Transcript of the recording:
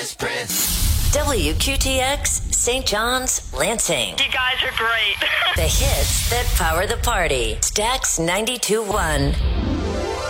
is Prince. WQTX, St. John's, Lansing. You guys are great. The hits that power the party. Stax 92.1.